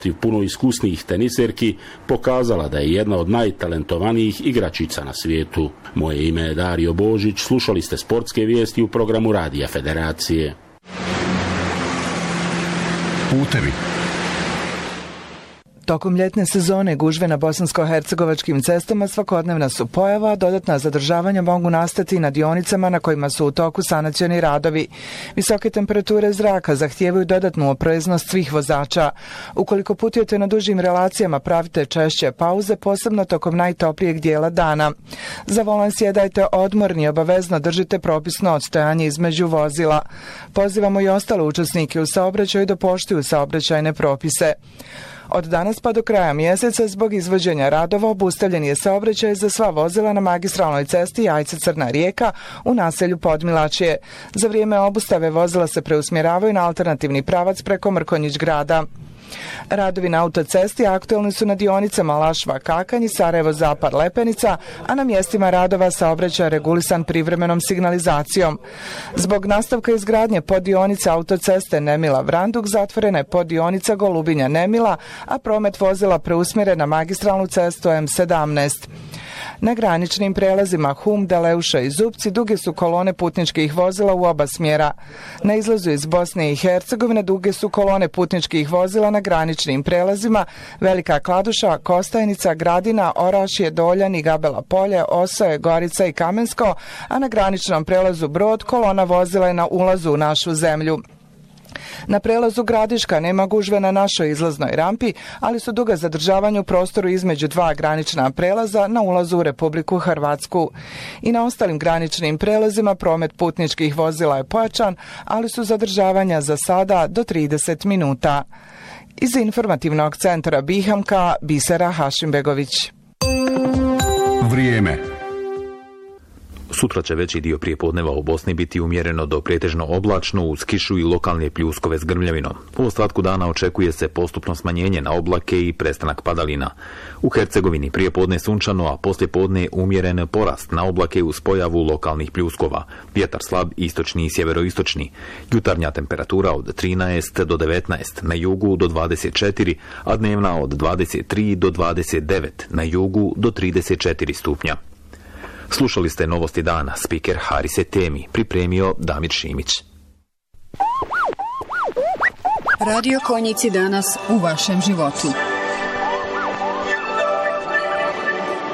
puno iskusnijih teniserki pokazala da je jedna od najtalentovanijih igračica na svijetu. Moje ime je Dario Božić, slušali ste sportske vijesti u programu Radija Federacije. Putevi. Tokom ljetne sezone gužve na bosansko-hercegovačkim cestama svakodnevna su pojava, dodatna zadržavanja mogu nastati na dionicama na kojima su u toku sanacioni radovi. Visoke temperature zraka zahtijevaju dodatnu opreznost svih vozača. Ukoliko putujete na dužim relacijama, pravite češće pauze, posebno tokom najtoplijeg dijela dana. Za volan sjedajte odmorni, obavezno držite propisno odstojanje između vozila. Pozivamo i ostale učesnike u saobraćaju da poštuju saobraćajne propise. Od danas pa do kraja mjeseca zbog izvođenja radova obustavljen je saobraćaj za sva vozila na magistralnoj cesti Jajce-Crna Rijeka u naselju Podmilačje. Za vrijeme obustave vozila se preusmjeravaju na alternativni pravac preko Mrkonjić grada. Radovi na autocesti aktualni su na dionicama Lašva-Kakanj i Sarajevo-Zapad-Lepenica, a na mjestima radova saobraćaj regulisan privremenom signalizacijom. Zbog nastavka izgradnje poddionice autoceste Nemila-Vranduk zatvorena je poddionica Golubinja-Nemila, a promet vozila preusmjeren na magistralnu cestu M17. Na graničnim prelazima Hum, Daleuša i Zupci duge su kolone putničkih vozila u oba smjera. Na izlazu iz Bosne i Hercegovine duge su kolone putničkih vozila na graničnim prelazima Velika Kladuša, Kostajnica, Gradina, Orašje, Doljan, Gabela Polje, Osoje, Gorica i Kamensko, a na graničnom prelazu Brod kolona vozila je na ulazu u našu zemlju. Na prelazu Gradiška nema gužve na našoj izlaznoj rampi, ali su duga zadržavanja u prostoru između dva granična prelaza na ulazu u Republiku Hrvatsku. I na ostalim graničnim prelazima promet putničkih vozila je pojačan, ali su zadržavanja za sada do 30 minuta. Iz informativnog centra Bihamka, Bisera Hašimbegović. Vrijeme. Sutra će veći dio prijepodneva u Bosni biti umjereno do pretežno oblačno uz kišu i lokalne pljuskove s grmljavinom. U ostatku dana očekuje se postupno smanjenje na oblake i prestanak padalina. U Hercegovini prijepodne sunčano, a poslijepodne umjeren porast na oblake uz pojavu lokalnih pljuskova. Vjetar slab istočni i sjeveroistočni. Jutarnja temperatura od 13 do 19, na jugu do 24, a dnevna od 23 do 29, na jugu do 34 stupnja. Slušali ste novosti dana, spiker Harise Temi, pripremio Damir Šimić. Radio Konjici danas u vašem životu.